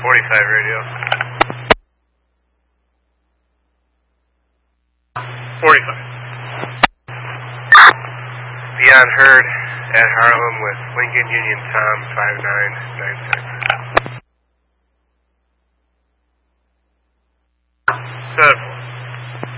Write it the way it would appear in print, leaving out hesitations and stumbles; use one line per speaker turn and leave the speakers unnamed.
45 radio. 45. Beyond Herd at Harlem with Lincoln Union Tom 5996.